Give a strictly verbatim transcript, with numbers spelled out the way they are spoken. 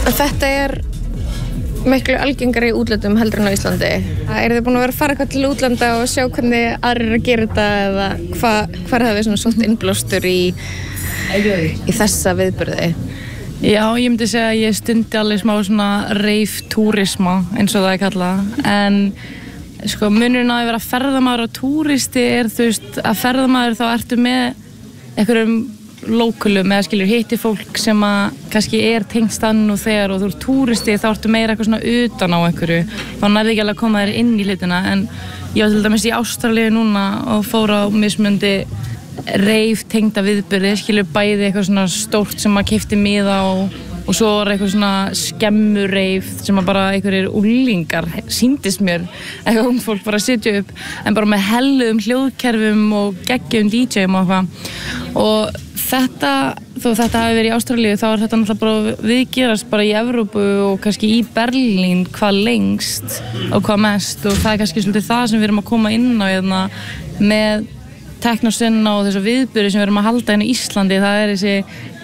Þetta er miklu algengari í útlöndum heldur en á Íslandi. Eru þið búin að vera að fara eitthvað til útlanda og sjá hvernig aðrir eru að gera þetta eða hva, hvar hafið svona svolítið innblástur í, í þessa viðburði? Já, ég myndi segja að ég stundi alveg smá svona rave-túrisma eins og það er kallað, en sko munurinn á að vera ferðamaður og túristi er þú veist að ferðamaður þá ertu með einhverjum lókulum eða skilur hitti fólk sem að kannski er tengt staðnum og þegar og þú ert túristi þá ertu meira eitthvað svona utan á einhverju þá nærði ekki alveg að koma þér inn í hlutina en ég var til dæmis í Ástralíu núna og fór á mismundi reif tengda viðburði skilur bæði eitthvað svona stórt sem að keypti miða og, og svo var eitthvað svona skemmureif sem að bara einhverjir úlingar sýndist mér eitthvað ung fólk bara að sitja upp en bara með helluðum hljóðkerfum og geggjum dí djejum og eitthvað og þetta, þó þetta hafi verið í Ástralíu þá er þetta náttúrulega bara viðgerast bara í Evrópu og kannski í Berlín hvað lengst og hvað mest og það er kannski svolítið það sem við erum að koma inn á hérna, með teknosenna og þessu viðburði sem við erum að halda inn í Íslandi það er þessi